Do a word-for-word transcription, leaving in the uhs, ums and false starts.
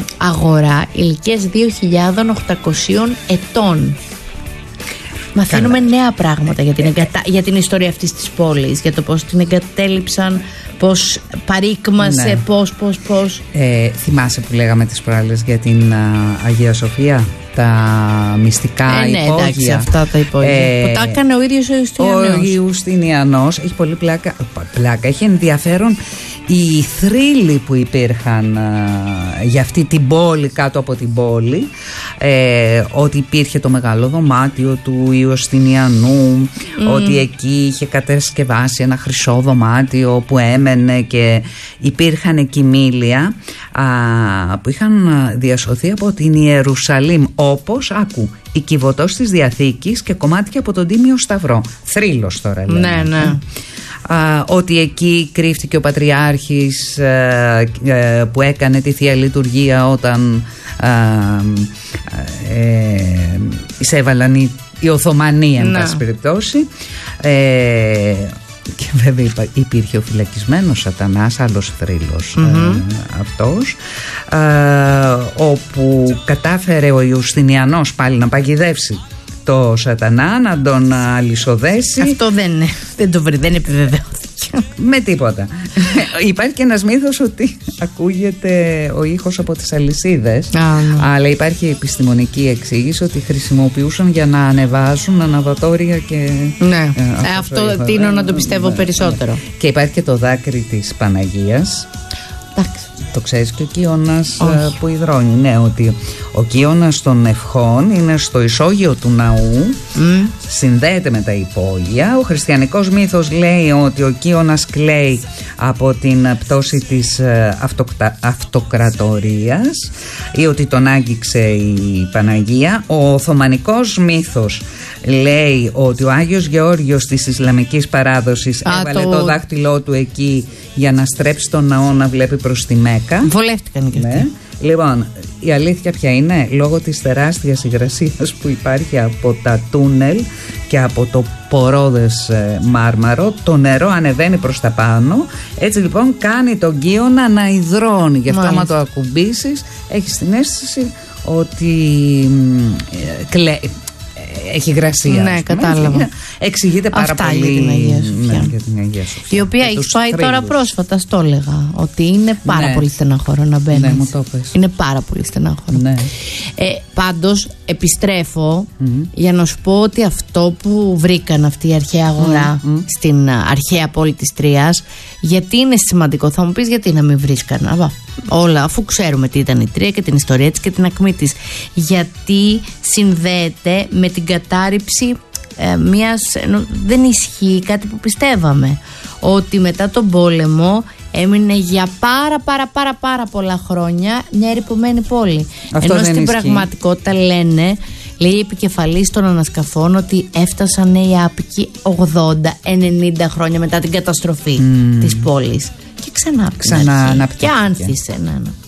αγορά ηλικίας δύο χιλιάδες οκτακόσιων ετών. Μαθαίνουμε Καλά. νέα πράγματα για την, εγκατα... για την ιστορία αυτής της πόλης, για το πώς την εγκατέλειψαν, πώς παρήκμασε, ναι. πώς, πώς, πώς. Ε, θυμάσαι που λέγαμε τις προάλλες για την α, Αγία Σοφία, τα μυστικά ε, ναι, υπόγεια. Εντάξει, αυτά τα υπόγεια. Ε, που τα έκανε ο ίδιος ο Ιουστινιανός. Ο Ιουστινιανός έχει πολύ πλάκα, πλάκα. Έχει ενδιαφέρον οι θρύλοι που υπήρχαν α, για αυτή την πόλη, κάτω από την πόλη, ε, ότι υπήρχε το μεγάλο δωμάτιο του Ιουστινιανού, mm. ότι εκεί είχε κατασκευάσει ένα χρυσό δωμάτιο που έμενε και υπήρχαν κοιμήλια α, που είχαν διασωθεί από την Ιερουσαλήμ, όπως, άκου, η Κιβωτός της Διαθήκης και κομμάτια από τον Τίμιο Σταυρό. Θρύλος τώρα λέμε. Ναι, ναι. Uh, ότι εκεί κρύφτηκε ο Πατριάρχης uh, uh, που έκανε τη Θεία Λειτουργία όταν uh, uh, uh, εισέβαλαν οι, οι Οθωμανοί, εν πάση περιπτώσει. Uh, και βέβαια υπήρχε ο φυλακισμένος Σατανάς, άλλος θρύλος mm-hmm. uh, αυτός, uh, όπου κατάφερε ο Ιουστινιανός πάλι να παγιδεύσει το Σατανά, να τον αλυσοδέσει. Αυτό δεν, δεν το βρει, δεν επιβεβαιώθηκε με τίποτα. Υπάρχει και ένας μύθος ότι ακούγεται ο ήχος από τις αλυσίδες, ah, ναι. αλλά υπάρχει επιστημονική εξήγηση ότι χρησιμοποιούσαν για να ανεβάζουν αναβατόρια και ναι. ε, αυτό, αυτό τείνω να το πιστεύω ναι, περισσότερο ναι. Και υπάρχει και το δάκρυ της Παναγίας. Εντάξει. Το ξέρεις και ο Κύωνας που υδρώνει. Ναι, ότι ο Κύωνας των ευχών είναι στο ισόγειο του ναού, mm. συνδέεται με τα υπόγεια. Ο χριστιανικός μύθος λέει ότι ο Κύωνας κλαίει από την πτώση της αυτοκτα... αυτοκρατορίας ή ότι τον άγγιξε η Παναγία. Ο Οθωμανικός μύθος λέει ότι ο Άγιος Γεώργιος της Ισλαμικής παράδοσης Α, έβαλε το... το δάχτυλό του εκεί για να στρέψει τον ναό να βλέπει προς τη Μέκα. Βολεύτηκαν και αυτοί. Ναι. Λοιπόν, η αλήθεια ποια είναι? Λόγω της τεράστιας υγρασίας που υπάρχει από τα τούνελ και από το πορόδες ε, μάρμαρο, το νερό ανεβαίνει προς τα πάνω. Έτσι λοιπόν κάνει τον Κύωνα να υδρώνει. Γι' αυτό άμα το ακουμπήσεις έχεις την αίσθηση ότι ε, κλαίει. Έχει υγρασία. Ναι, κατάλαβα. Εξηγείται πάρα Αυτά πολύ για την Αγία Σοφιά. Ναι, για την Αγία Σοφιά. Η οποία έχει πάει τρίλους. Τώρα πρόσφατα, στο έλεγα. Ότι είναι πάρα ναι. πολύ στεναχώρο να μπαίνεις. Ναι, μου το πες. Είναι πάρα πολύ στεναχώρο. Ναι. Ε, πάντως, επιστρέφω mm-hmm. για να σου πω ότι αυτό που βρήκαν αυτή η αρχαία αγορά mm-hmm. στην αρχαία πόλη της Τρίας, γιατί είναι σημαντικό, θα μου πεις γιατί να μην βρίσκαν. Όλα, αφού ξέρουμε τι ήταν η Τρία και την ιστορία της και την ακμή της. Γιατί συνδέεται με την κατάρριψη ε, μιας, δεν ισχύει κάτι που πιστεύαμε, ότι μετά τον πόλεμο έμεινε για πάρα πάρα πάρα πάρα πολλά χρόνια μια ερειπωμένη πόλη. Αυτό ενώ στην ισχύει. Πραγματικότητα λένε, λέει η επικεφαλής των ανασκαφών, ότι έφτασαν οι άπικοι ογδόντα ενενήντα χρόνια μετά την καταστροφή mm. της πόλης και ξανά, ξανά και άνθησε. Ναι, ναι.